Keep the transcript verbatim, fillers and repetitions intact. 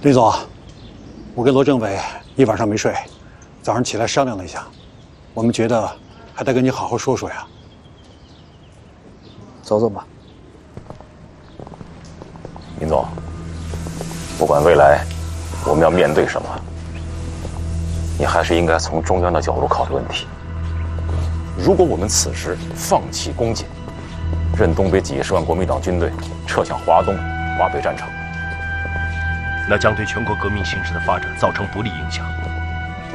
李总，我跟罗政委一晚上没睡，早上起来商量了一下，我们觉得还得跟你好好说说呀。走走吧。 林总，不管未来我们要面对什么，你还是应该从中央的角度考虑问题。如果我们此时放弃攻坚，任东北几十万国民党军队撤向华东，挖北战场， 那将对全国革命形势的发展造成不利影响。